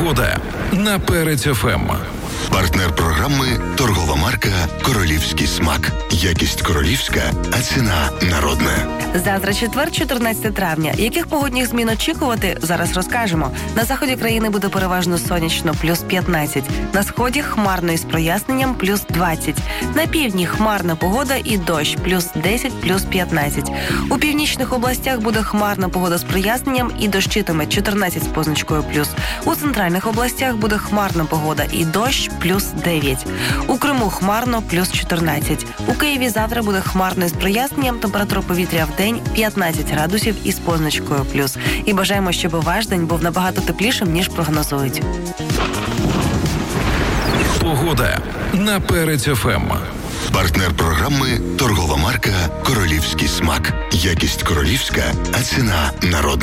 Погода на Перець ФМ. Партнер програми – торгова марка «Королівський смак». Якість королівська, а ціна народна. Завтра четвер, 14 травня. Яких погодних змін очікувати, зараз розкажемо. На заході країни буде переважно сонячно, плюс 15. На сході хмарно із проясненням, плюс 20. На півдні хмарна погода і дощ, плюс 10, плюс 15. У північних областях буде хмарна погода з проясненням і дощитиме, 14 з позначкою плюс. У центральних областях буде хмарна погода і дощ, плюс 9. У Криму хмарно, плюс 14. У Києві завтра буде хмарно із проясненням, температура повітря в день 15 градусів із позначкою плюс. І бажаємо, щоб ваш день був набагато теплішим, ніж прогнозують. Погода на Перець ФМ. Партнер програми – торгова марка «Королівський смак». Якість королівська, а ціна народна.